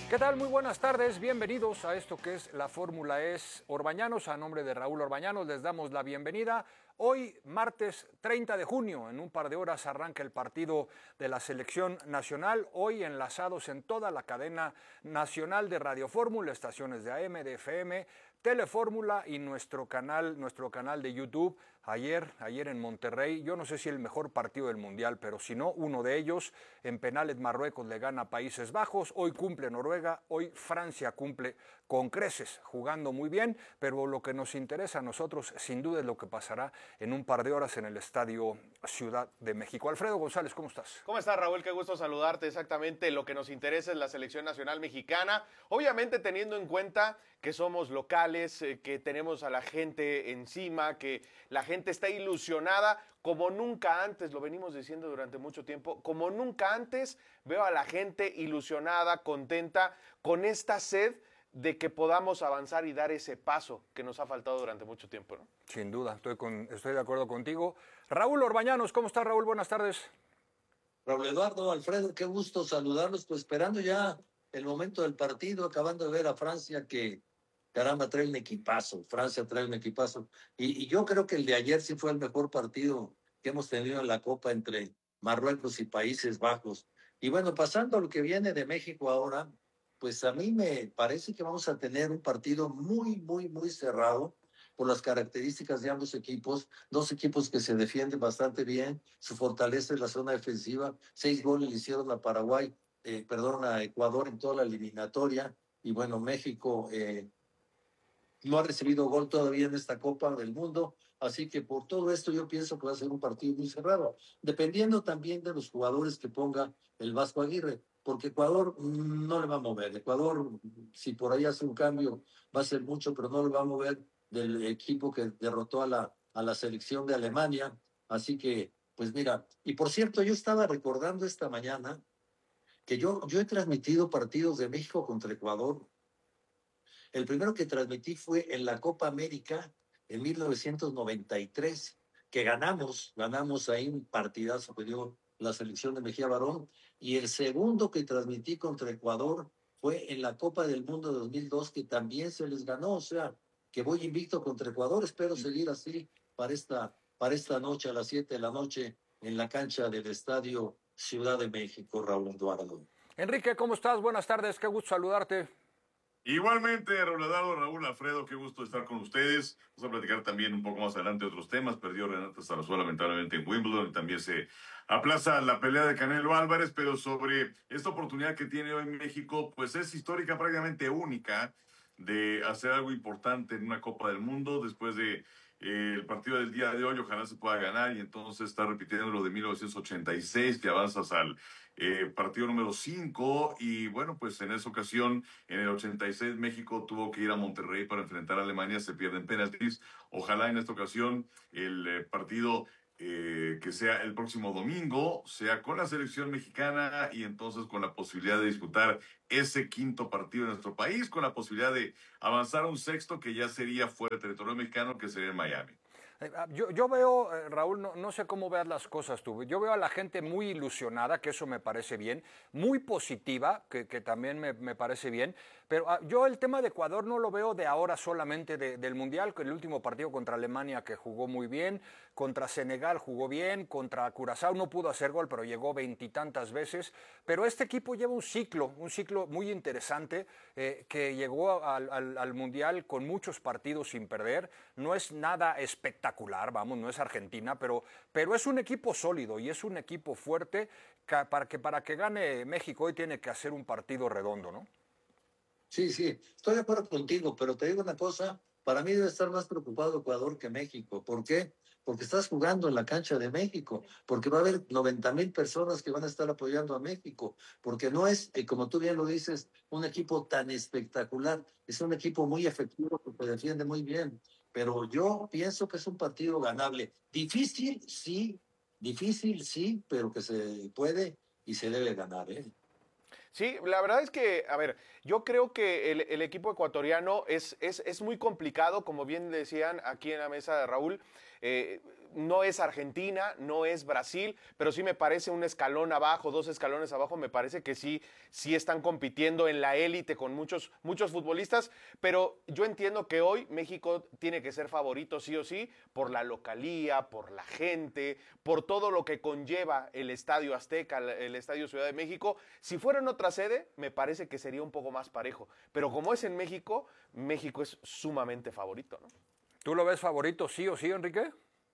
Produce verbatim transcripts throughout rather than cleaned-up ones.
¿Qué tal? Muy buenas tardes, bienvenidos a esto que es la Fórmula E S Orbañanos. A nombre de Raúl Orbañanos les damos la bienvenida. Hoy, martes treinta de junio, en un par de horas arranca el partido de la Selección Nacional. Hoy enlazados en toda la cadena nacional de Radio Fórmula, estaciones de A M, de F M, Telefórmula y nuestro canal, nuestro canal de YouTube. Ayer, ayer en Monterrey, yo no sé si el mejor partido del Mundial, pero si no, uno de ellos. En penales Marruecos le gana a Países Bajos, hoy cumple Noruega, hoy Francia cumple con creces, jugando muy bien, pero lo que nos interesa a nosotros sin duda es lo que pasará en un par de horas en el Estadio Ciudad de México. Alfredo González, ¿cómo estás? ¿Cómo estás, Raúl? Qué gusto saludarte. Exactamente lo que nos interesa es la selección nacional mexicana, obviamente teniendo en cuenta que somos locales, eh, que tenemos a la gente encima, que la gente está ilusionada como nunca antes, lo venimos diciendo durante mucho tiempo, como nunca antes veo a la gente ilusionada, contenta, con esta sed de que podamos avanzar y dar ese paso que nos ha faltado durante mucho tiempo, ¿no? Sin duda, estoy, con, estoy de acuerdo contigo. Raúl Orbañanos, ¿cómo estás, Raúl? Buenas tardes. Raúl Eduardo, Alfredo, qué gusto saludarlos, pues esperando ya el momento del partido, acabando de ver a Francia que, caramba, trae un equipazo, Francia trae un equipazo, y, y yo creo que el de ayer sí fue el mejor partido que hemos tenido en la Copa entre Marruecos y Países Bajos. Y bueno, pasando a lo que viene de México ahora, pues a mí me parece que vamos a tener un partido muy, muy, muy cerrado por las características de ambos equipos, dos equipos que se defienden bastante bien, su fortaleza es la zona defensiva, seis goles le hicieron a Paraguay, eh, perdón, a Ecuador en toda la eliminatoria, y bueno, México eh, no ha recibido gol todavía en esta Copa del Mundo, así que por todo esto yo pienso que va a ser un partido muy cerrado, dependiendo también de los jugadores que ponga el Vasco Aguirre, porque Ecuador no le va a mover, Ecuador si por ahí hace un cambio va a ser mucho, pero no le va a mover del equipo que derrotó a la, a la selección de Alemania, así que pues mira, y por cierto yo estaba recordando esta mañana que yo, yo he transmitido partidos de México contra Ecuador. El primero que transmití fue en la Copa América en mil novecientos noventa y tres, que ganamos, ganamos ahí un partidazo que dio la selección de Mejía Barón, y el segundo que transmití contra Ecuador fue en la Copa del Mundo de dos mil dos, que también se les ganó, o sea, que voy invicto contra Ecuador, espero seguir así para esta, para esta noche a las siete de la noche en la cancha del Estadio Ciudad de México, Raúl Eduardo. Enrique, ¿cómo estás? Buenas tardes, qué gusto saludarte. Igualmente, Raúl Eduardo, Raúl Alfredo, qué gusto estar con ustedes. Vamos a platicar también un poco más adelante de otros temas. Perdió Renata Zarazúa lamentablemente en Wimbledon y también se aplaza la pelea de Canelo Álvarez, pero sobre esta oportunidad que tiene hoy México, pues es histórica, prácticamente única, de hacer algo importante en una Copa del Mundo después de eh, el partido del día de hoy. Ojalá se pueda ganar y entonces está repitiendo lo de mil novecientos ochenta y seis, que avanzas al eh, partido número cinco, y bueno, pues en esa ocasión, en el ochenta y seis, México tuvo que ir a Monterrey para enfrentar a Alemania, se pierden penaltis. Ojalá en esta ocasión el eh, partido eh, que sea el próximo domingo sea con la selección mexicana y entonces con la posibilidad de disputar ese quinto partido en nuestro país, con la posibilidad de avanzar a un sexto que ya sería fuera del territorio mexicano, que sería en Miami. Yo, yo veo, eh, Raúl, no, no sé cómo veas las cosas tú, yo veo a la gente muy ilusionada, que eso me parece bien, muy positiva, que, que también me, me parece bien, pero uh, yo el tema de Ecuador no lo veo de ahora solamente de, del Mundial, que el último partido contra Alemania que jugó muy bien, contra Senegal jugó bien, contra Curazao no pudo hacer gol, pero llegó veintitantas veces, pero este equipo lleva un ciclo, un ciclo muy interesante, eh, que llegó al, al, al Mundial con muchos partidos sin perder, no es nada espectacular, vamos, no es Argentina, pero, pero es un equipo sólido y es un equipo fuerte que para, que para que gane México hoy tiene que hacer un partido redondo, ¿no? Sí, sí, estoy de acuerdo contigo, pero te digo una cosa, para mí debe estar más preocupado Ecuador que México. ¿Por qué? Porque estás jugando en la cancha de México, porque va a haber noventa mil personas que van a estar apoyando a México, porque no es, eh, como tú bien lo dices, un equipo tan espectacular, es un equipo muy efectivo que se defiende muy bien, pero yo pienso que es un partido ganable. Difícil, sí, difícil, sí, pero que se puede y se debe ganar, ¿eh? Sí, la verdad es que, a ver, yo creo que el, el equipo ecuatoriano es, es, es muy complicado, como bien decían aquí en la mesa de Raúl. Eh, no es Argentina, no es Brasil, pero sí me parece un escalón abajo, dos escalones abajo, me parece que sí, sí están compitiendo en la élite con muchos, muchos futbolistas, pero yo entiendo que hoy México tiene que ser favorito sí o sí por la localía, por la gente, por todo lo que conlleva el Estadio Azteca, el Estadio Ciudad de México. Si fuera en otra sede, me parece que sería un poco más parejo, pero como es en México, México es sumamente favorito, ¿no? ¿Tú lo ves favorito sí o sí, Enrique?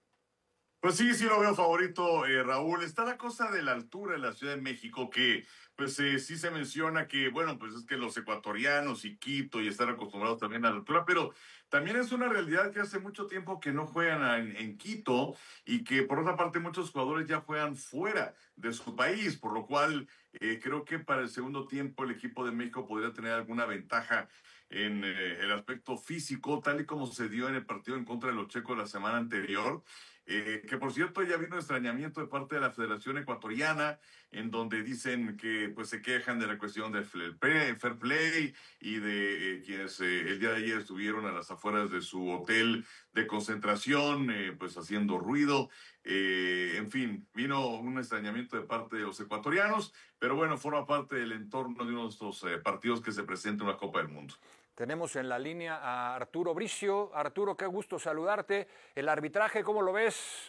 Pues sí, sí lo veo favorito, eh, Raúl. Está la cosa de la altura en la Ciudad de México, que pues eh, sí se menciona que, bueno, pues es que los ecuatorianos y Quito y están acostumbrados también a la altura, pero también es una realidad que hace mucho tiempo que no juegan en, en Quito y que por otra parte muchos jugadores ya juegan fuera de su país, por lo cual eh, creo que para el segundo tiempo el equipo de México podría tener alguna ventaja en eh, el aspecto físico, tal y como se dio en el partido en contra de los checos la semana anterior. Eh, que por cierto ya vino extrañamiento de parte de la Federación Ecuatoriana, en donde dicen que pues se quejan de la cuestión del fair play y de eh, quienes eh, el día de ayer estuvieron a las afueras de su hotel de concentración, eh, pues haciendo ruido. Eh, en fin, vino un extrañamiento de parte de los ecuatorianos, pero bueno, forma parte del entorno de uno de estos eh, partidos que se presenta en la Copa del Mundo. Tenemos en la línea a Arturo Bricio. Arturo, qué gusto saludarte. El arbitraje, ¿cómo lo ves?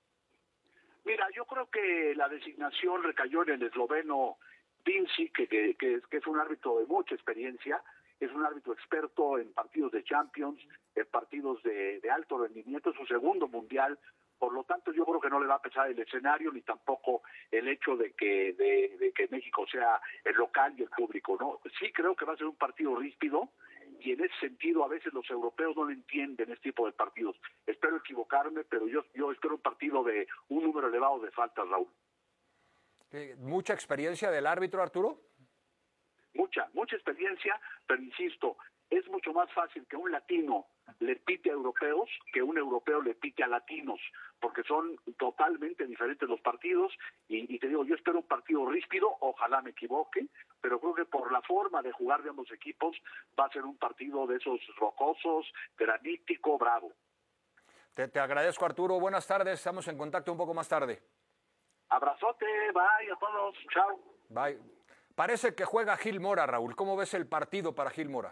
Mira, yo creo que la designación recayó en el esloveno Vinci, que, que, que, que es un árbitro de mucha experiencia, es un árbitro experto en partidos de Champions, en partidos de, de alto rendimiento, es su segundo mundial. Por lo tanto, yo creo que no le va a pesar el escenario ni tampoco el hecho de que de, de que México sea el local y el público, ¿no? Sí creo que va a ser un partido ríspido y en ese sentido a veces los europeos no lo entienden este tipo de partidos. Espero equivocarme, pero yo yo espero un partido de un número elevado de faltas, Raúl. ¿Mucha experiencia del árbitro, Arturo? Mucha, mucha experiencia, pero insisto, es mucho más fácil que un latino le pite a europeos que un europeo le pite a latinos, porque son totalmente diferentes los partidos, y, y te digo, yo espero un partido ríspido, ojalá me equivoque, pero creo que por la forma de jugar de ambos equipos va a ser un partido de esos rocosos, granítico, bravo. Te, te agradezco, Arturo, buenas tardes, estamos en contacto un poco más tarde. Abrazote, bye a todos, chao. Bye. Parece que juega Gil Mora, Raúl, ¿cómo ves el partido para Gil Mora?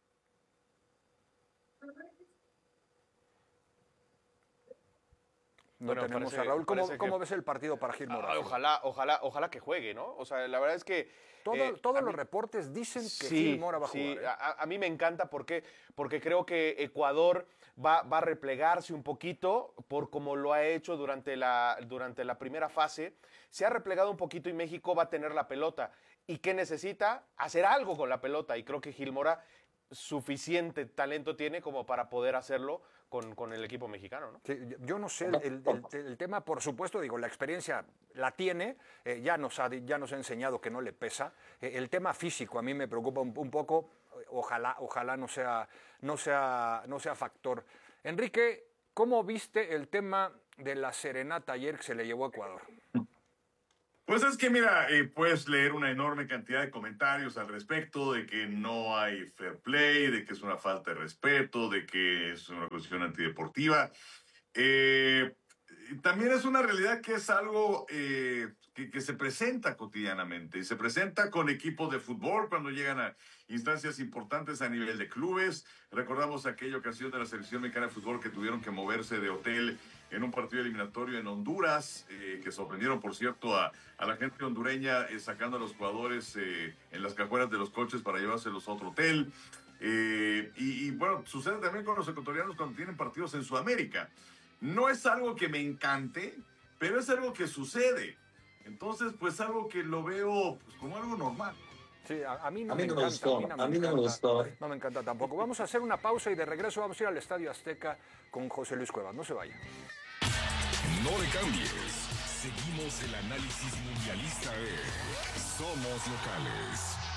No bueno, tenemos parece, a Raúl. ¿Cómo, que... ¿Cómo ves el partido para Gil Mora? Ah, ojalá, ojalá, ojalá que juegue, ¿no? O sea, la verdad es que... Todo, eh, todos mí, los reportes dicen que sí, Gil Mora va a sí, jugar. ¿eh? A, a mí me encanta porque, porque creo que Ecuador va, va a replegarse un poquito por como lo ha hecho durante la, durante la primera fase. Se ha replegado un poquito y México va a tener la pelota. ¿Y qué necesita? Hacer algo con la pelota. Y creo que Gil Mora suficiente talento tiene como para poder hacerlo con, con el equipo mexicano, ¿no? Sí, yo no sé, el, el, el, el tema, por supuesto, digo, la experiencia la tiene, eh, ya, nos ha, ya nos ha enseñado que no le pesa. Eh, el tema físico a mí me preocupa un, un poco, ojalá, ojalá no sea, no, sea, no sea factor. Enrique, ¿cómo viste el tema de la serenata ayer que se le llevó a Ecuador? Pues es que, mira, eh, puedes leer una enorme cantidad de comentarios al respecto de que no hay fair play, de que es una falta de respeto, de que es una cuestión antideportiva. Eh, también es una realidad que es algo eh, que, que se presenta cotidianamente y se presenta con equipos de fútbol cuando llegan a instancias importantes a nivel de clubes. Recordamos aquella ocasión de la selección mexicana de fútbol que tuvieron que moverse de hotel en un partido eliminatorio en Honduras, eh, que sorprendieron, por cierto, a, a la gente hondureña eh, sacando a los jugadores eh, en las cajuelas de los coches para llevárselos a otro hotel. Eh, y, y bueno, sucede también con los ecuatorianos cuando tienen partidos en Sudamérica. No es algo que me encante, pero es algo que sucede. Entonces, pues algo que lo veo pues, como algo normal. Sí, a, a mí no a me mí no encanta. me gustó, a mí no me, a mí no encanta, me gustó. No me encanta tampoco. Vamos a hacer una pausa y de regreso vamos a ir al Estadio Azteca con José Luis Cuevas. No se vaya. No le cambies. Seguimos el análisis mundialista de Somos Locales.